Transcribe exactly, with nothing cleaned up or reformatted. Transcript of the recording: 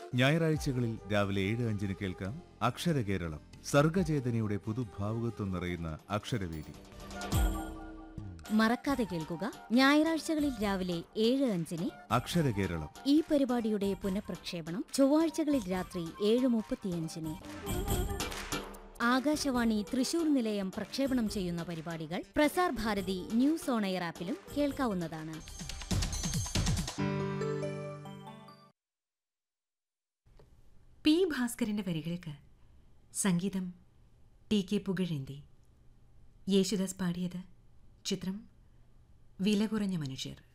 ഞായറാഴ്ചകളിൽ രാവിലെ ഏഴ് അഞ്ചിന് കേൾക്കാം അക്ഷരകേരളം, സർഗചേതനയുടെ പുതുഭാവുകത്വം നിറയുന്ന അക്ഷരവേദി. മറക്കാതെ കേൾക്കുക, ഞായറാഴ്ചകളിൽ രാവിലെ ഏഴ് അഞ്ചിന് അക്ഷരകേരളം. ഈ പരിപാടിയുടെ പുനഃപ്രക്ഷേപണം ചൊവ്വാഴ്ചകളിൽ രാത്രി ഏഴ് മുപ്പത്തിയഞ്ചിന്. ആകാശവാണി തൃശൂർ നിലയം പ്രക്ഷേപണം ചെയ്യുന്ന പരിപാടികൾ Prasar Bharati news on air ആപ്പിലും കേൾക്കാവുന്നതാണ്. P ഭാസ്കരന്റെ വരികൾക്ക് സംഗീതം ടി കെ പുകഴേന്തി. യേശുദാസ് പാടിയത്. ചിത്രം വില കുറഞ്ഞ മനുഷ്യർ.